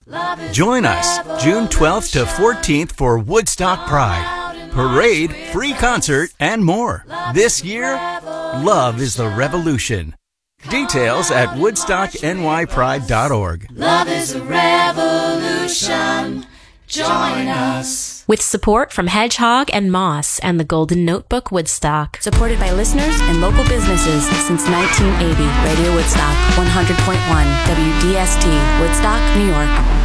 Join us June 12th to 14th for Woodstock Pride. Parade, free concert, and more. This year, love is the revolution. Details at woodstocknypride.org. Love is a revolution. Join us. With support from Hedgehog and Moss and the Golden Notebook Woodstock. Supported by listeners and local businesses since 1980. Radio Woodstock, 100.1 WDST, Woodstock, New York.